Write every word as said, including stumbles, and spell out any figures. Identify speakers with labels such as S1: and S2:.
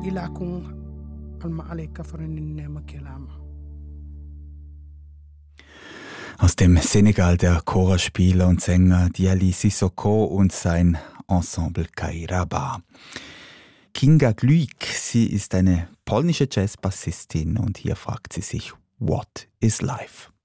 S1: ilakung almaaleka farinne kelama.
S2: Aus dem Senegal der Choraspieler und Sänger Diali Sissoko und sein Ensemble Kairaba. Kinga Gluik, sie ist eine polnische Jazzbassistin und hier fragt sie sich, What is life?